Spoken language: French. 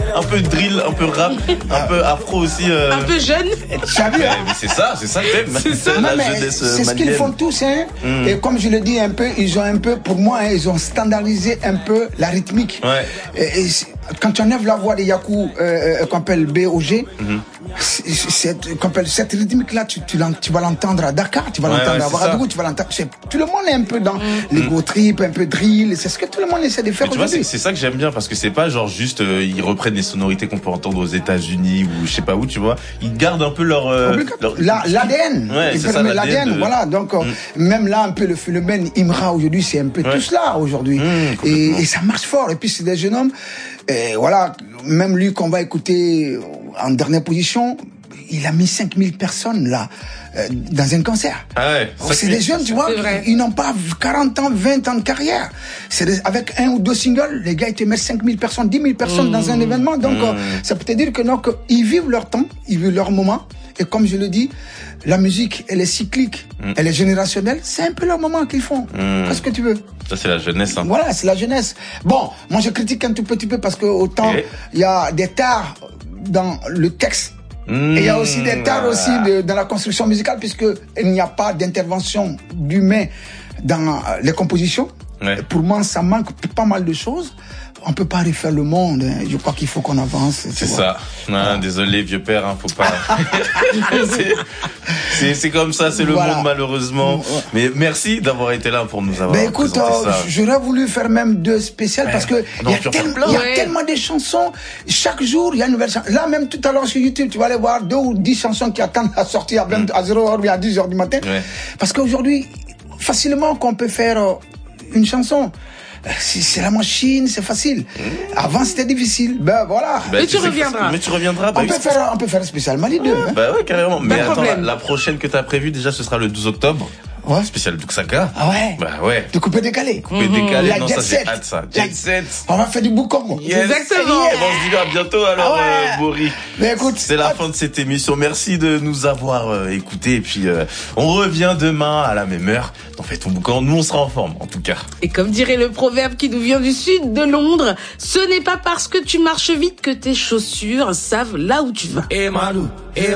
un peu drill, un peu rap, un peu afro aussi. Un peu jeune. Ça veut, mais c'est ça que t'aimes. C'est ça. non, La mais jeunesse c'est ce qu'ils malienne. font tous, hein. Et comme je le dis un peu, ils ont un peu, pour moi, hein, ils ont standardisé un peu la rythmique. Ouais. Quand tu enlèves la voix de Yakou, qu'on appelle BOG, cette rythmique-là, tu vas l'entendre à Dakar, tu vas l'entendre à Ouagadougou, tu vas l'entendre. Tout le monde est un peu dans l'ego trip, un peu drill. C'est ce que tout le monde essaie de faire Mais tu vois, aujourd'hui. c'est ça que j'aime bien parce que c'est pas genre juste ils reprennent les sonorités qu'on peut entendre aux États-Unis ou je sais pas où, tu vois. Ils gardent un peu leur l'ADN. Ouais, Ils c'est ça, permettent l'ADN. de... Voilà. Donc même là, un peu le phénomène Imra aujourd'hui, c'est un peu tout cela aujourd'hui. Et ça marche fort. Et puis c'est des jeunes hommes. Et voilà, même lui qu'on va écouter en dernière position, il a mis 5000 personnes là dans un concert. Ah ouais, c'est des jeunes, tu vois, ils n'ont pas 40 ans, 20 ans de carrière. Avec un ou deux singles, les gars ils te mettent 5000 personnes, 10 000 personnes dans un événement. Donc ça peut te dire que non, qu'ils vivent leur temps, ils vivent leur moment. Et comme je le dis, la musique, elle est cyclique, elle est générationnelle. C'est un peu leur moment qu'ils font. Qu'est-ce que tu veux? Ça, c'est la jeunesse. Hein. Voilà, c'est la jeunesse. Bon, moi je critique un tout petit peu parce que autant il y a des tares dans le texte. Et il y a aussi des tares aussi dans la construction musicale puisque il n'y a pas d'intervention d'humain dans les compositions. Ouais. Pour moi, ça manque pas mal de choses. On peut pas refaire le monde. Hein. Je crois qu'il faut qu'on avance. C'est ça. Non, désolé, vieux père, hein, faut pas. c'est comme ça, c'est le monde malheureusement. Mais merci d'avoir été là pour nous avoir. Ben écoute, j'aurais voulu faire même 2 spéciales parce que il y a tellement de chansons. Chaque jour, il y a une nouvelle chanson. Là même tout à l'heure sur YouTube, tu vas aller voir 2 ou 10 chansons qui attendent à sortir à 0h ou à 10h du matin. Ouais. Parce qu'aujourd'hui, facilement qu'on peut faire une chanson. C'est la machine, c'est facile. Avant c'était difficile. Ben voilà. Mais tu reviendras. Mais tu reviendras. On peut faire un spécial Mali 2. Hein. Bah ouais, carrément. Mais attends, la prochaine que t'as prévue déjà, ce sera le 12 octobre. Ouais. Spécial Duxaka. Ah ouais. Bah ouais. De couper décalé. Couper décalé. La non, jet ça set. j'ai hâte ça. Jet set. On va faire du boucan. Yes. Exactement. Et on se dit à bientôt alors, Boris. Mais écoute, c'est la fin de cette émission. Merci de nous avoir écoutés. Et puis on revient demain à la même heure. T'en fais ton boucan. Nous on sera en forme en tout cas. Et comme dirait le proverbe qui nous vient du sud de Londres, ce n'est pas parce que tu marches vite que tes chaussures savent là où tu vas. Et Malou.